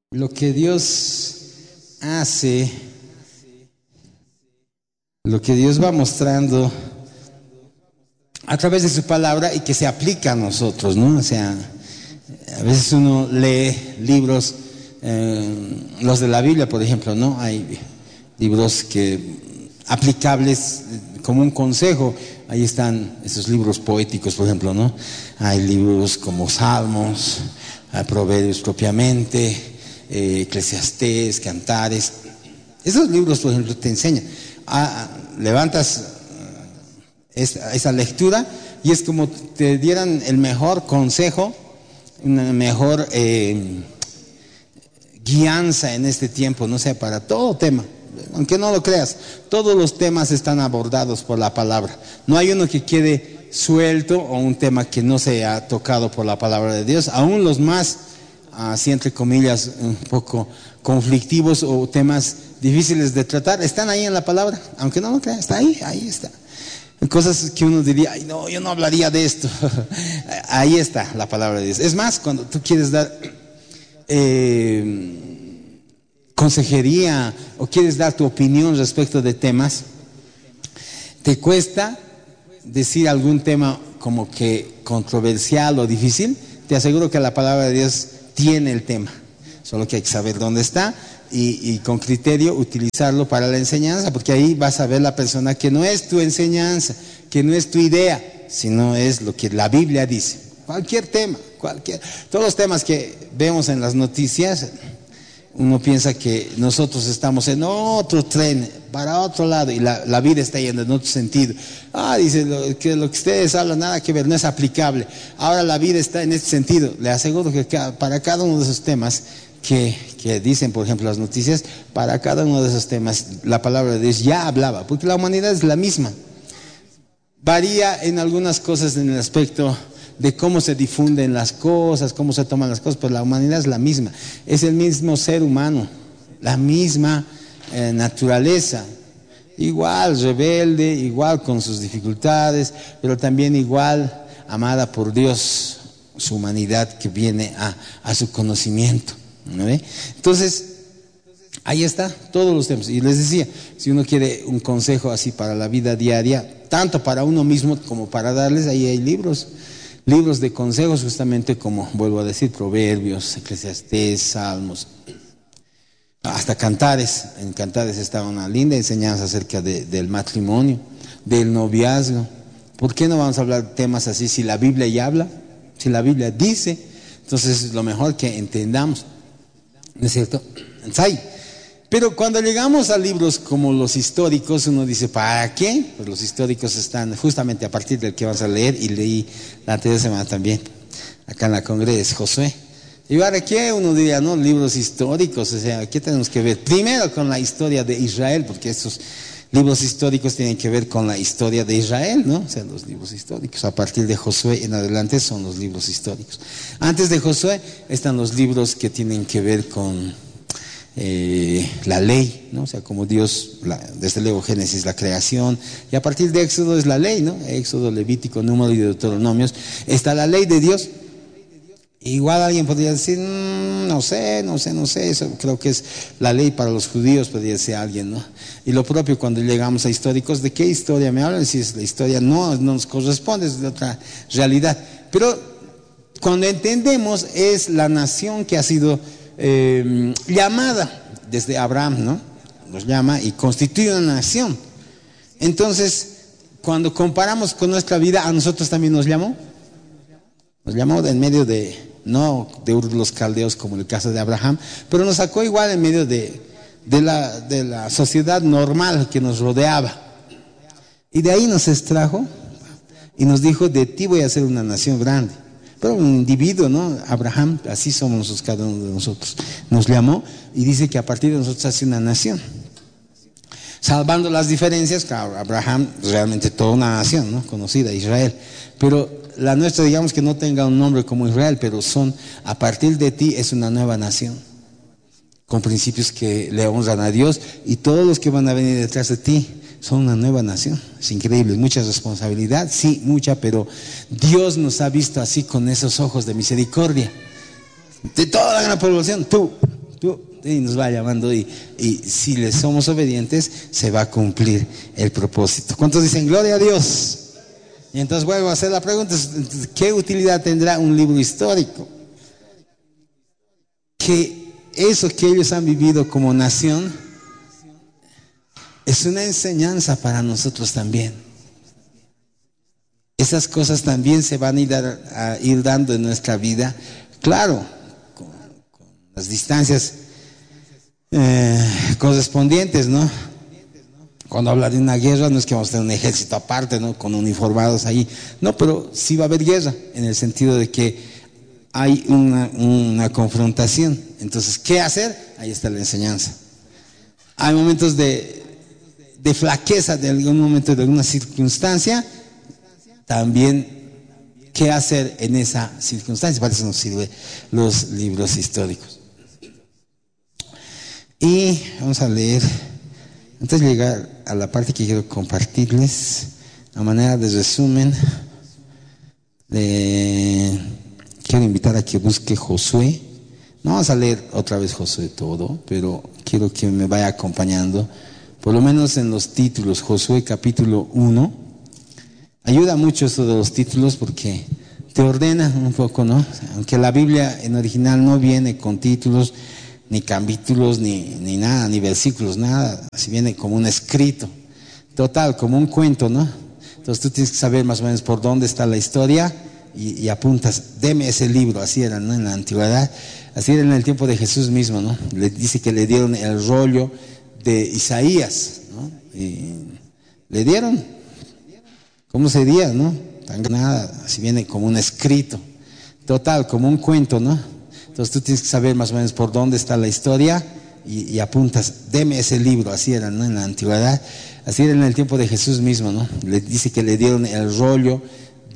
Lo que Dios hace, lo que Dios va mostrando a través de su palabra y que se aplica a nosotros, ¿no? O sea, a veces uno lee libros, los de la Biblia, por ejemplo, ¿no? Hay libros aplicables como un consejo. Ahí están esos libros poéticos, por ejemplo, ¿no? Hay libros como Salmos, Proverbios propiamente, Eclesiastés, Cantares. Esos libros, por ejemplo, te enseñan. Levantas esa lectura y es como te dieran el mejor consejo, una mejor guianza en este tiempo, no sé, para todo tema. Aunque no lo creas, todos los temas están abordados por la palabra. No hay uno que quede suelto o un tema que no sea tocado por la palabra de Dios. Aún los más, así entre comillas, un poco conflictivos o temas difíciles de tratar, están ahí en la palabra. Aunque no lo creas, está ahí está. Cosas que uno diría, ay no, yo no hablaría de esto. Ahí está la palabra de Dios. Es más, cuando tú quieres dar consejería o quieres dar tu opinión respecto de temas, te cuesta decir algún tema como que controversial o difícil, te aseguro que la palabra de Dios tiene el tema, solo que hay que saber dónde está y con criterio utilizarlo para la enseñanza, porque ahí vas a ver la persona que no es tu enseñanza, que no es tu idea, sino es lo que la Biblia dice. Cualquier tema, todos los temas que vemos en las noticias, uno piensa que nosotros estamos en otro tren, para otro lado, y la vida está yendo en otro sentido. Dice, lo que ustedes hablan nada que ver, no es aplicable. Ahora la vida está en este sentido. Le aseguro que para cada uno de esos temas que dicen, por ejemplo, las noticias, para cada uno de esos temas, la palabra de Dios ya hablaba, porque la humanidad es la misma. Varía en algunas cosas en el aspecto de cómo se difunden las cosas, cómo se toman las cosas, pero la humanidad es la misma, es el mismo ser humano, la misma naturaleza, igual rebelde, igual con sus dificultades, pero también igual amada por Dios, su humanidad que viene a su conocimiento, ¿no ve? Entonces, ahí está, todos los temas. Y les decía, si uno quiere un consejo así para la vida diaria, tanto para uno mismo como para darles, ahí hay libros de consejos, justamente como, vuelvo a decir, Proverbios, Eclesiastés, Salmos, hasta Cantares. En Cantares está una linda enseñanza acerca del matrimonio, del noviazgo. ¿Por qué no vamos a hablar de temas así si la Biblia ya habla? Si la Biblia dice, entonces es lo mejor que entendamos, ¿no es cierto? Entonces, pero cuando llegamos a libros como los históricos, uno dice, ¿para qué? Pues los históricos están justamente a partir del que vamos a leer, y leí la anterior semana también, acá en la Congreso, Josué. ¿Y para qué? Uno diría, no, libros históricos, o sea, ¿qué tenemos que ver? Primero con la historia de Israel, porque estos libros históricos tienen que ver con la historia de Israel, ¿no? O sea, los libros históricos, a partir de Josué en adelante son los libros históricos. Antes de Josué están los libros que tienen que ver con la ley, ¿no? O sea, como Dios, desde luego Génesis, la creación, y a partir de Éxodo es la ley, ¿no? Éxodo, Levítico, Número y Deuteronomios, está la ley de Dios. Igual alguien podría decir, no sé, eso creo que es la ley para los judíos, podría decir alguien, ¿no? Y lo propio cuando llegamos a históricos, ¿de qué historia me hablan? Si es la historia no nos corresponde, es de otra realidad. Pero cuando entendemos, es la nación que ha sido llamada desde Abraham, ¿no? Nos llama y constituye una nación. Entonces, cuando comparamos con nuestra vida, a nosotros también nos llamó en medio no de Ur de los Caldeos como en el caso de Abraham, pero nos sacó igual en medio de la sociedad normal que nos rodeaba, y de ahí nos extrajo y nos dijo, de ti voy a hacer una nación grande. Pero un individuo, ¿no? Abraham, así somos nosotros, cada uno de nosotros. Nos llamó y dice que a partir de nosotros hace una nación. Salvando las diferencias, claro, Abraham realmente toda una nación, ¿no? Conocida, Israel. Pero la nuestra, digamos que no tenga un nombre como Israel, pero a partir de ti es una nueva nación, con principios que le honran a Dios, y todos los que van a venir detrás de ti son una nueva nación. Es increíble, mucha responsabilidad, sí, mucha, pero Dios nos ha visto así con esos ojos de misericordia. De toda la gran población, tú y nos va llamando y si le somos obedientes se va a cumplir el propósito. ¿Cuántos dicen gloria a Dios? Y entonces vuelvo a hacer la pregunta, ¿qué utilidad tendrá un libro histórico? Que eso que ellos han vivido como nación es una enseñanza para nosotros también. Esas cosas también se van a ir dando en nuestra vida, claro, con las distancias correspondientes, ¿no? Cuando habla de una guerra no es que vamos a tener un ejército aparte, ¿no? Con uniformados ahí, no, pero sí va a haber guerra, en el sentido de que hay una confrontación. Entonces, ¿qué hacer? Ahí está la enseñanza. Hay momentos de flaqueza de algún momento, de alguna circunstancia, también qué hacer en esa circunstancia. Para eso nos sirven los libros históricos. Y vamos a leer, antes de llegar a la parte que quiero compartirles, a manera de resumen, quiero invitar a que busque Josué. No vamos a leer otra vez Josué todo, pero quiero que me vaya acompañando, por lo menos en los títulos. Josué capítulo 1. Ayuda mucho esto de los títulos porque te ordena un poco, ¿no? Aunque la Biblia en original no viene con títulos, ni capítulos, ni nada, ni versículos, nada. Así viene como un escrito. Total, como un cuento, ¿no? Entonces tú tienes que saber más o menos por dónde está la historia y apuntas, deme ese libro. Así era, ¿no? En la antigüedad. Así era en el tiempo de Jesús mismo, ¿no? Le dice que le dieron el rollo de Isaías, ¿no? Y le dieron, ¿cómo sería, no? Nada, así viene como un escrito. Total, como un cuento, ¿no? Entonces tú tienes que saber más o menos por dónde está la historia y apuntas, deme ese libro. Así era, ¿no? En la antigüedad. Así era en el tiempo de Jesús mismo, ¿no? Le dice que le dieron el rollo